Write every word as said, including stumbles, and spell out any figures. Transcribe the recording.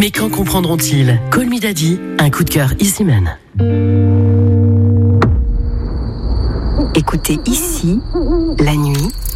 Mais quand comprendront-ils? Call Me Daddy, un coup de cœur Easy Man. Écoutez ici, la nuit,